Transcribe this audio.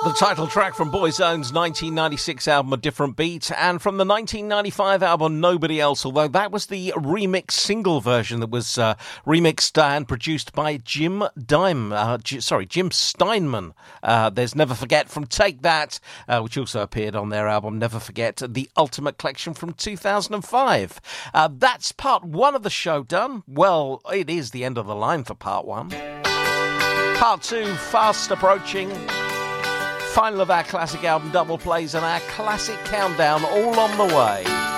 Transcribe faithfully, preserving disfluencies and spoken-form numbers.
The title track from Boyzone's nineteen ninety-six album A Different Beat, and from the nineteen ninety-five album Nobody Else, although that was the remix single version that was uh, remixed and produced by Jim Dime, uh, G- sorry, Jim Steinman. Uh, there's Never Forget from Take That, uh, which also appeared on their album Never Forget, The Ultimate Collection from two thousand five. Uh, that's part one of the show done. Well, it is the end of the line for part one. Part two, fast approaching. Final of our classic album double plays and our classic countdown all on the way.